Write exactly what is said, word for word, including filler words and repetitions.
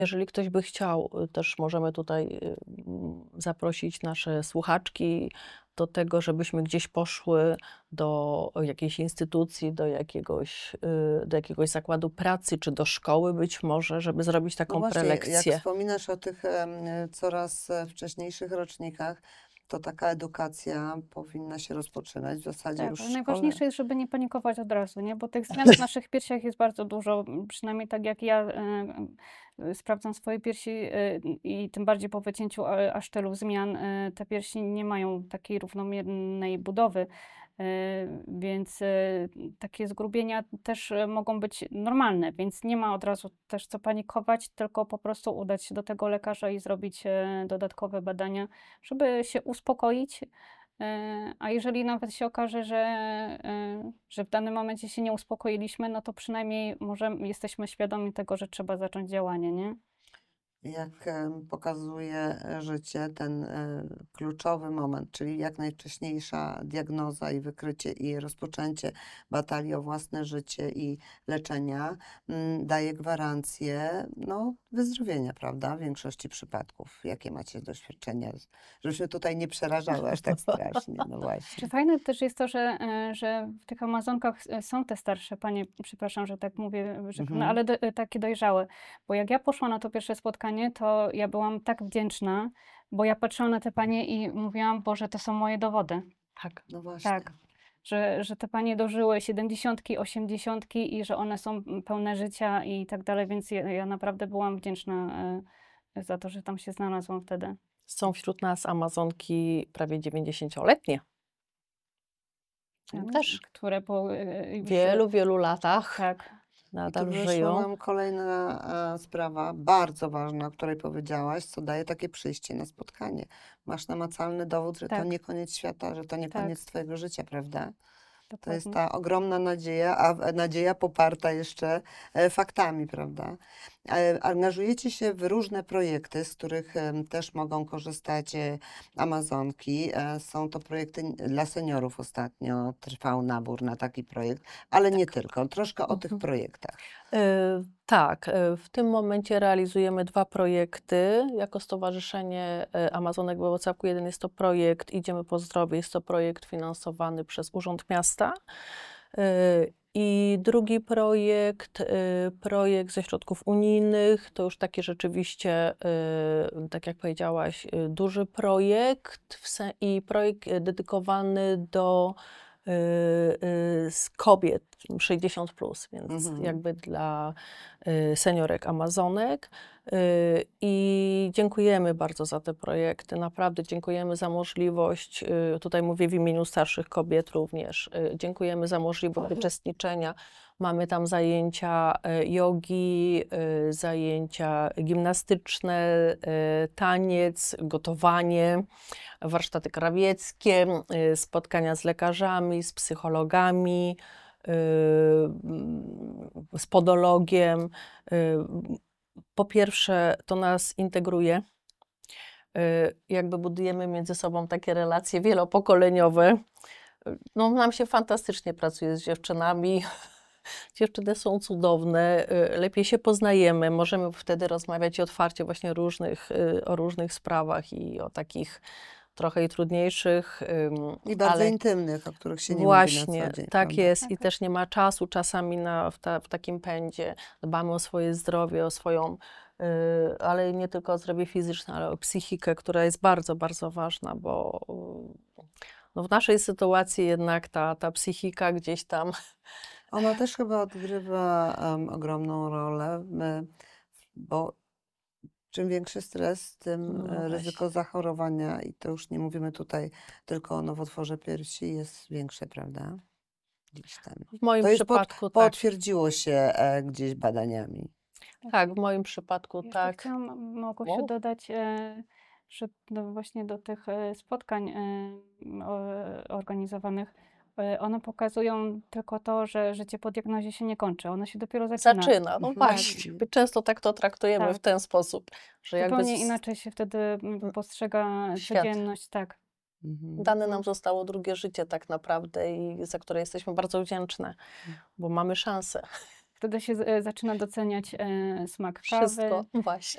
Jeżeli ktoś by chciał, y, też możemy tutaj y, mm, zaprosić nasze słuchaczki do tego, żebyśmy gdzieś poszły do jakiejś instytucji, do jakiegoś, y, do jakiegoś zakładu pracy, czy do szkoły być może, żeby zrobić No taką właśnie, jak prelekcję. wspominasz o tych em, coraz e, wcześniejszych rocznikach, to taka edukacja powinna się rozpoczynać w zasadzie Tak, już ale w szkole. najważniejsze jest, żeby nie panikować od razu, nie? Bo tych zmian w naszych piersiach jest bardzo dużo. m, Przynajmniej tak jak ja e, e, sprawdzam swoje piersi e, i tym bardziej po wycięciu a- aż tylu zmian, e, te piersi nie mają takiej równomiernej budowy. E, Więc e, takie zgrubienia też e, mogą być normalne, więc nie ma od razu też co panikować, tylko po prostu udać się do tego lekarza i zrobić e, dodatkowe badania, żeby się uspokoić. E, A jeżeli nawet się okaże, że, e, że w danym momencie się nie uspokoiliśmy, no to przynajmniej może jesteśmy świadomi tego, że trzeba zacząć działanie, nie? Jak em, pokazuje e, życie, ten e, kluczowy moment, czyli jak najwcześniejsza diagnoza i wykrycie i rozpoczęcie batalii o własne życie i leczenia mm, daje gwarancję no, wyzdrowienia, prawda? W większości przypadków. Jakie macie doświadczenia? Żebyśmy tutaj nie przerażały aż tak strasznie, no Czy właśnie. fajne też jest to, że, e, że w tych Amazonkach e, są te starsze panie, przepraszam, że tak mówię, że, no, Mhm. ale do, e, takie dojrzałe. Bo jak ja poszłam na to pierwsze spotkanie, to ja byłam tak wdzięczna, bo ja patrzyłam na te panie i mówiłam, Boże, to są moje dowody. Tak. No właśnie. Tak, że, że te panie dożyły siedemdziesiątki, osiemdziesiątki i że one są pełne życia i tak dalej, więc ja, ja naprawdę byłam wdzięczna e, za to, że tam się znalazłam wtedy. Są wśród nas Amazonki prawie dziewięćdziesięcioletnie. Tak, Też które po e, w już... wielu, wielu latach Tak, I nadal tu wyszła żyją. nam kolejna e, sprawa, bardzo ważna, o której powiedziałaś, co daje takie przyjście na spotkanie. Masz namacalny dowód, że to tak, nie koniec świata, że to nie tak, koniec twojego życia, prawda? To jest dokładnie. ta ogromna nadzieja, a w- nadzieja poparta jeszcze e, faktami, prawda? E, Angażujecie się w różne projekty, z których em, też mogą korzystać e, Amazonki. E, Są to projekty n- dla seniorów ostatnio. Trwał nabór na taki projekt, ale nie tylko. Troszkę o tych Mhm. projektach. E, Tak, e, w tym momencie realizujemy dwa projekty jako Stowarzyszenie e, Amazonek we Włocławku. Jeden jest to projekt Idziemy po zdrowie, jest to projekt finansowany przez Urząd Miasta. E, I drugi projekt, e, projekt ze środków unijnych, to już taki rzeczywiście, e, tak jak powiedziałaś, e, duży projekt w se- i projekt e, dedykowany do y, y, z kobiet sześćdziesiąt plus, więc Mhm. jakby dla y, seniorek Amazonek. Y, I dziękujemy bardzo za te projekty. Naprawdę dziękujemy za możliwość, y, tutaj mówię w imieniu starszych kobiet również, y, dziękujemy za możliwość uczestniczenia. Mamy tam zajęcia y, jogi, y, zajęcia gimnastyczne, y, taniec, gotowanie, warsztaty krawieckie, y, spotkania z lekarzami, z psychologami, y, mm, z podologiem. Y, Po pierwsze, to nas integruje. Y, Jakby budujemy między sobą takie relacje wielopokoleniowe. Y, No, nam się fantastycznie pracuje z dziewczynami. Dziewczyny są cudowne, y, lepiej się poznajemy, możemy wtedy rozmawiać otwarcie właśnie różnych, y, o różnych sprawach i o takich trochę i trudniejszych, ym, I bardzo ale intymnych, o których się nie mówi na co właśnie dzień, tak prawda? jest Tak, i tak. też nie ma czasu czasami na, w, ta, w takim pędzie. Dbamy o swoje zdrowie, o swoją, y, ale nie tylko o zdrowie fizyczne, ale o psychikę, która jest bardzo, bardzo ważna, bo y, no w naszej sytuacji jednak ta, ta psychika gdzieś tam. Ona też chyba odgrywa em, ogromną rolę, my, bo czym większy stres, tym No e, ryzyko właśnie. zachorowania, i to już nie mówimy tutaj tylko o nowotworze piersi, jest większe, prawda? Gdzieś tam. W moim To jest pod, przypadku tak. potwierdziło się e, gdzieś badaniami. Tak, w moim przypadku Jeszcze tak. chciałam, Małgosiu, Wow. dodać, e, że do, właśnie do tych e, spotkań e, o- organizowanych, e, one pokazują tylko to, że życie po diagnozie się nie kończy, ono się dopiero zaczyna. Zaczyna, no Mhm. właśnie. My często tak to traktujemy w Tak. ten sposób, że jakby Zupełnie z- inaczej się wtedy mm, postrzega Świat. codzienność, tak. Mhm. dane nam zostało drugie życie tak naprawdę i za które jesteśmy bardzo wdzięczne, bo mamy szansę. Wtedy się z- e, zaczyna doceniać e, smak kawy. Wszystko, właśnie.